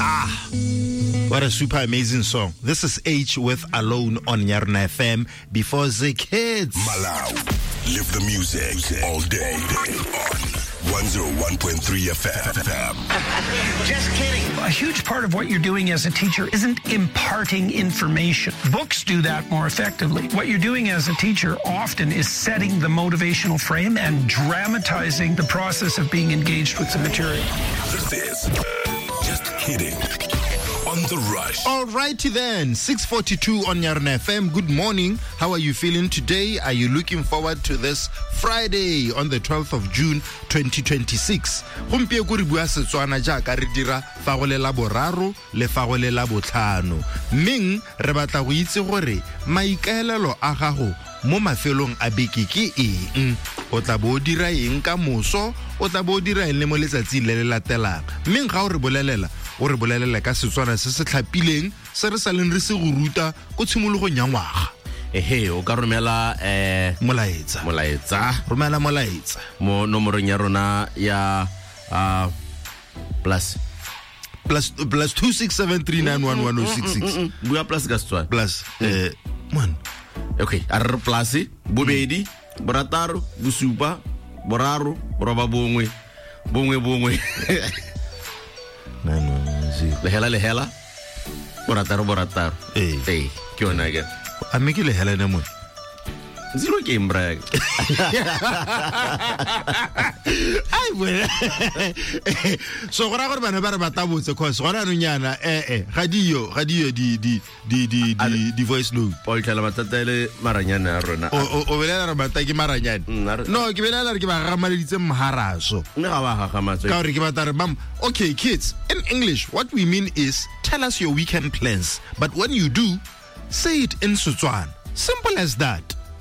What a super amazing song. This is H with Alone on Yarna FM before the kids. Malau. Live the music all day on 101.3 FM. Just kidding. A huge part of what you're doing as a teacher isn't imparting information. Books do that more effectively. What you're doing as a teacher often is setting the motivational frame and dramatizing the process of being engaged with the material. This is Just Kidding on The Rush. Alrighty then, 6:42 on Yarna FM. Good morning. How are you feeling today? Are you looking forward to this Friday on the 12th of June 2026? Gompieno go re bua Setswana jaaka re dira fa go le la boraro le fa go le la botlhano. Mmeng re batla go itse gore maikaelelo a gago mo mafelong a beke ke eng? O tla bo dira eng ka moso? O tla bo dira eng le mo letsatsing le le latelang? Mmeng ga o re bolelela ka Setswana se se tlhapileng se re saleng re se go ruta go tshimologong ya ngwaga. O ka romela molaetsa romela molaetsa mo nomorong ya rona ya plus 267391166 bua plus ka Setswana plus man okay a re plus bobedi borataro bosupa boraro boroba bongwe lehela borataro ke yona ke a me ke lehela ne mo zero game brag ai bueno so gora gore bana ba re batabotse cause gona nonyana ga dio di voice note o tlhala matatele maranyana a rona o belela re bata ke maranyana no ke belela re ke ba gamaleditse mharaso ne ga ba gagamatse ka re ke batla re mam okay kids, in English what we mean is tell us your weekend plans, but when you do say it in Setswana. Simple as that.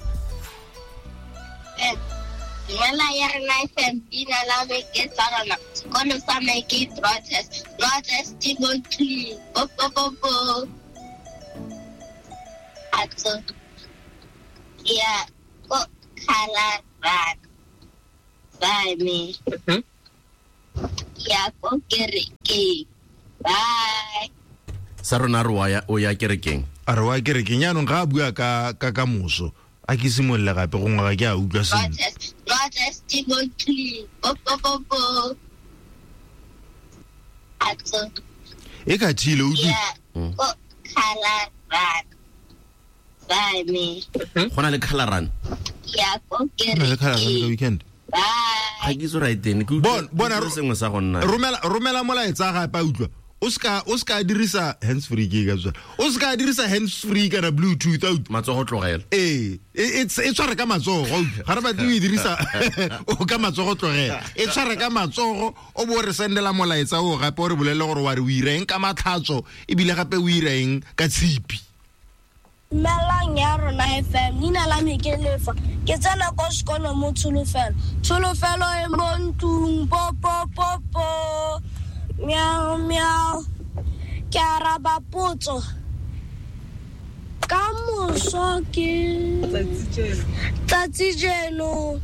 Yala Yarna FM ina la ke tsana kono sa me ke protest Timothy popo atso ya ko khala rak bye me ya ko kereke bye sarona o ya kerekeng a re wa kerekeng yanong ga bua ka moso a ke simolle gape go ngwa ke a utlwa seng protest Timothy popo atso e ka thile o ya ko khala rak bye me gona le khalaran ya ko le khala ka weekend ga ke zo right then bona sengwe sa gonna romela molaetsa ga pa utlwa o ska dirisa hands free ke ga tswa o ska dirisa hands free kana bluetooth out matsogo tlogela it's tsware ka matsogo ga re ba di dirisa o ka matsogo tlogela e tsware ka matsogo o bo re sendela molaetsa o gape o re bolele gore wa re o ireng ka matlhatso e bile gape o ireng ka tshipi Melang ya rona FM nina la mekelefa ke tsena ko sekolo mo Tsholofelo e montung popo miau miau ke araba potso ka moso ke tsatsi jeno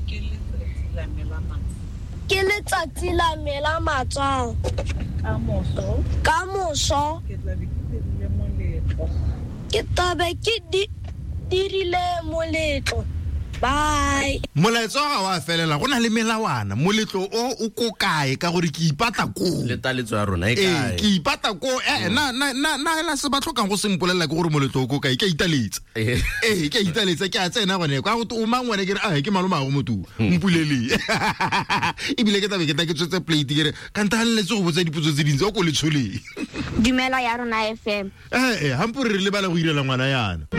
ke letsatsi la mela matsao ka moso ke tabe ke dirile moletlo bye moletlo ga wa felela gona le melawana moletlo o ko kae ka gore ke ipata ko le taletso ya rona e kae ke ipata ko na la se ba tlhokang go sempolela ke gore moletlo o ko kae ke italetsa ke italetsa ke a tsena gone kwa go o mangwane ke re ke maloma go motho mpulele e bile ke tabe ke tsetse plate ke re ka ntaletse go botsa dipotso tse dintse o ko le tshole Dumela ya rona FM hampure re le bala go irela ngwana yana